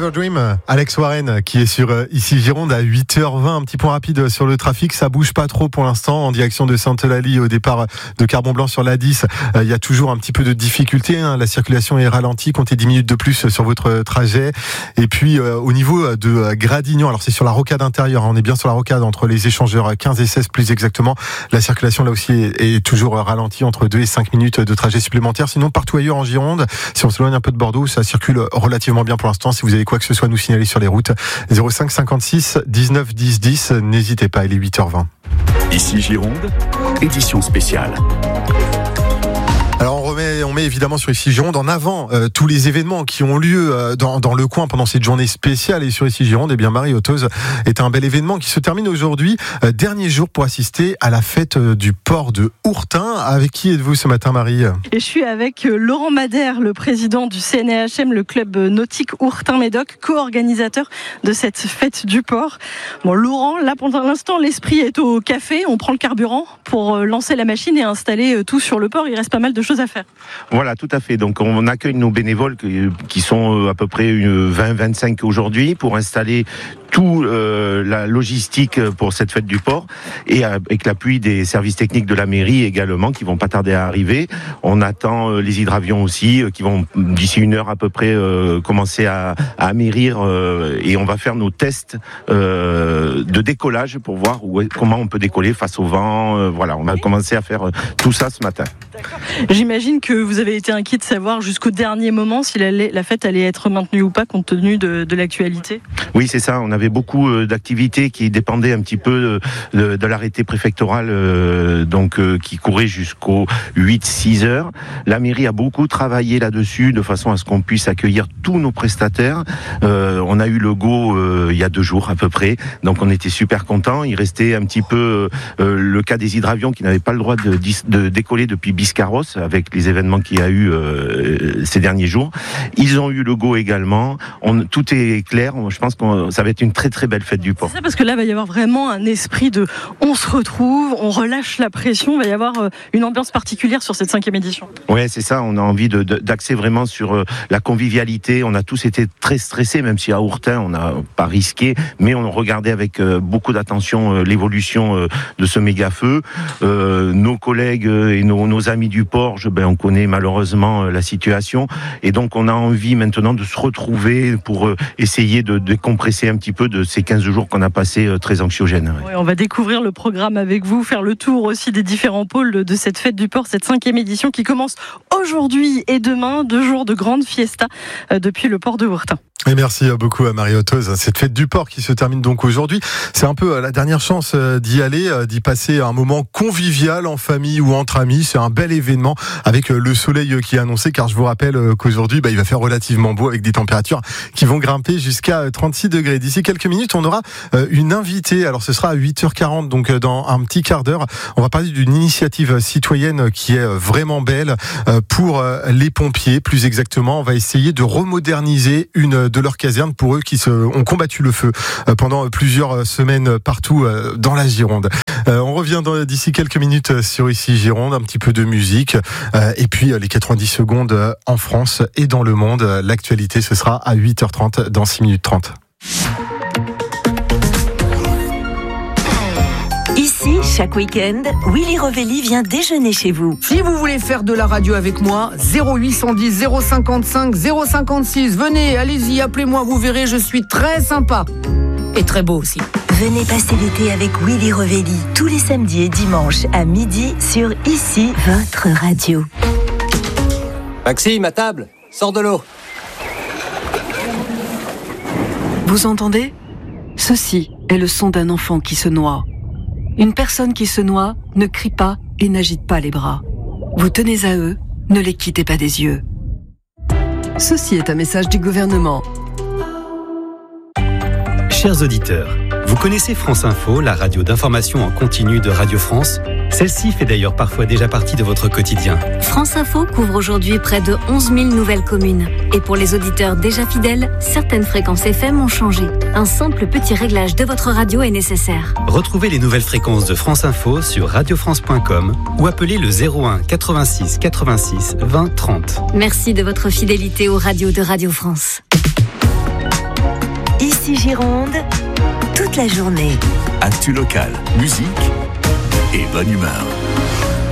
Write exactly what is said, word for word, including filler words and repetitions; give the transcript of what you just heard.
Forever Dream, Alex Warren qui est sur euh, ici Gironde à huit heures vingt. Un petit point rapide sur le trafic, ça bouge pas trop pour l'instant en direction de Sainte-Eulalie au départ de Carbon-Blanc sur l'A dix. Euh, il y a toujours un petit peu de difficulté, hein. La circulation est ralentie, comptez dix minutes de plus sur votre trajet. Et puis euh, au niveau de Gradignan, alors c'est sur la rocade intérieure, hein. On est bien sur la rocade entre les échangeurs quinze et seize plus exactement. La circulation là aussi est, est toujours ralentie entre deux et cinq minutes de trajet supplémentaire. Sinon partout ailleurs en Gironde, si on s'éloigne un peu de Bordeaux, ça circule relativement bien pour l'instant. Si vous avez quoi que ce soit, nous signaler sur les routes. zéro cinq cinquante-six dix-neuf dix dix, n'hésitez pas, il est huit heures vingt. Ici Gironde, édition spéciale. Alors on remet, on met évidemment sur Ici Gironde en avant euh, tous les événements qui ont lieu euh, dans, dans le coin pendant cette journée spéciale. Et sur Ici Gironde, eh bien Marie Ottoz est un bel événement qui se termine aujourd'hui. Euh, dernier jour pour assister à la fête euh, du port de Hourtin. Avec qui êtes-vous ce matin, Marie ? Et je suis avec euh, Laurent Madère, le président du C N H M, le club nautique Hourtin-Médoc, co-organisateur de cette fête du port. Bon, Laurent, là pour l'instant, l'esprit est au café. On prend le carburant pour euh, lancer la machine et installer euh, tout sur le port. Il reste pas mal de choses à faire. Voilà, tout à fait. Donc on accueille nos bénévoles qui sont à peu près vingt à vingt-cinq aujourd'hui pour installer tout euh, la logistique pour cette fête du port et avec l'appui des services techniques de la mairie également qui vont pas tarder à arriver. On attend euh, les hydravions aussi euh, qui vont d'ici une heure à peu près euh, commencer à, à amérir euh, et on va faire nos tests euh, de décollage pour voir où, comment on peut décoller face au vent. Euh, voilà, on va commencer à faire euh, tout ça ce matin. D'accord. J'imagine que vous avez été inquiet de savoir jusqu'au dernier moment si la, la fête allait être maintenue ou pas compte tenu de, de l'actualité. Oui, c'est ça. On avait beaucoup d'activités qui dépendaient un petit peu de, de l'arrêté préfectoral euh, donc euh, qui courait jusqu'au huit six heures. La mairie a beaucoup travaillé là-dessus de façon à ce qu'on puisse accueillir tous nos prestataires. Euh, on a eu le go euh, il y a deux jours à peu près, donc on était super contents. Il restait un petit peu euh, le cas des hydravions qui n'avaient pas le droit de, de décoller depuis Biscarrosse avec les événements qu'il y a eu euh, ces derniers jours. Ils ont eu le go également. On, tout est clair. Je pense que ça va être une très très belle fête du port. C'est ça, parce que là, il va y avoir vraiment un esprit de on se retrouve, on relâche la pression, il va y avoir une ambiance particulière sur cette cinquième édition. Ouais, c'est ça, on a envie de, de, d'axer vraiment sur la convivialité. On a tous été très stressés, même si à Hourtin, on n'a pas risqué, mais on regardait avec beaucoup d'attention l'évolution de ce méga feu. Euh, nos collègues et nos, nos amis du port, je, ben, on connaît malheureusement la situation, et donc on a envie maintenant de se retrouver pour essayer de décompresser un petit peu de ces quinze jours qu'on a passés euh, très anxiogènes. Ouais. Ouais, on va découvrir le programme avec vous, faire le tour aussi des différents pôles de, de cette fête du port, cette cinquième édition qui commence aujourd'hui et demain, deux jours de grande fiesta euh, depuis le port de Hourtin. Et merci beaucoup à Marie Ottoz. Cette fête du port qui se termine donc aujourd'hui, c'est un peu la dernière chance d'y aller, d'y passer un moment convivial en famille ou entre amis. C'est un bel événement avec le soleil qui est annoncé, car je vous rappelle qu'aujourd'hui bah, il va faire relativement beau avec des températures qui vont grimper jusqu'à trente-six degrés. D'ici quelques minutes, on aura une invitée. Alors ce sera à huit heures quarante, donc dans un petit quart d'heure. On va parler d'une initiative citoyenne qui est vraiment belle pour les pompiers. Plus exactement, on va essayer de remoderniser une de leurs casernes pour eux qui se, ont combattu le feu pendant plusieurs semaines partout dans la Gironde. Euh, on revient dans, d'ici quelques minutes sur Ici Gironde, un petit peu de musique euh, et puis les quatre-vingt-dix secondes en France et dans le monde. L'actualité, ce sera à huit heures trente dans six minutes trente. Ici, chaque week-end, Willy Revelli vient déjeuner chez vous. Si vous voulez faire de la radio avec moi, zéro huit cent dix zéro cinquante-cinq zéro cinquante-six. Venez, allez-y, appelez-moi, vous verrez, je suis très sympa. Et très beau aussi. Venez passer l'été avec Willy Revelli, tous les samedis et dimanches à midi sur Ici, votre radio. Maxime, à table, sors de l'eau. Vous entendez ? Ceci est le son d'un enfant qui se noie. Une personne qui se noie ne crie pas et n'agite pas les bras. Vous tenez à eux, ne les quittez pas des yeux. Ceci est un message du gouvernement. Chers auditeurs, vous connaissez France Info, la radio d'information en continu de Radio France ? Celle-ci fait d'ailleurs parfois déjà partie de votre quotidien. France Info couvre aujourd'hui près de onze mille nouvelles communes. Et pour les auditeurs déjà fidèles, certaines fréquences F M ont changé. Un simple petit réglage de votre radio est nécessaire. Retrouvez les nouvelles fréquences de France Info sur radio france point com ou appelez le zéro un quatre-vingt-six quatre-vingt-six vingt trente. Merci de votre fidélité aux radios de Radio France. Ici Gironde, toute la journée. Actu locale, musique et bonne humeur.